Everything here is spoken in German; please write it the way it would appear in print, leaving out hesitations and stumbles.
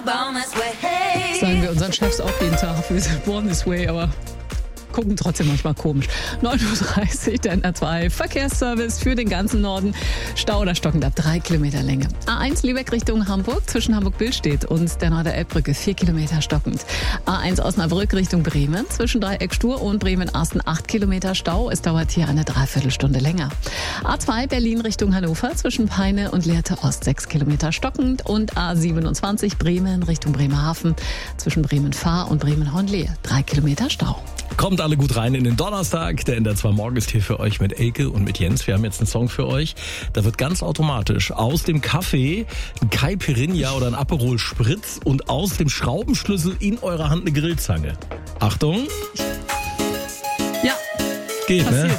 Sagen wir unseren Chefs auch jeden Tag, wir sind born this way, aber gucken trotzdem manchmal komisch. 9.30 Uhr, der NR2 Verkehrsservice für den ganzen Norden. Stau oder stockend ab 3 Kilometer Länge. A1 Lübeck Richtung Hamburg, zwischen Hamburg-Billstedt und der Norder-Elbbrücke 4 Kilometer stockend. A1 Osnabrück Richtung Bremen, zwischen Dreieck Stur und Bremen-Asten 8 Kilometer Stau. Es dauert hier eine Dreiviertelstunde länger. A2 Berlin Richtung Hannover, zwischen Peine und Lehrte Ost 6 Kilometer stockend. Und A27 Bremen Richtung Bremerhaven, zwischen Bremen-Fahr und Bremen-Hornlehe 3 Kilometer Stau. Kommt alle gut rein in den Donnerstag. Der NDR2 Morgen ist hier für euch mit Elke und mit Jens. Wir haben jetzt einen Song für euch. Da wird ganz automatisch aus dem Kaffee ein Caipirinha oder ein Aperol Spritz und aus dem Schraubenschlüssel in eurer Hand eine Grillzange. Achtung. Ja, Geht, passiert. ne?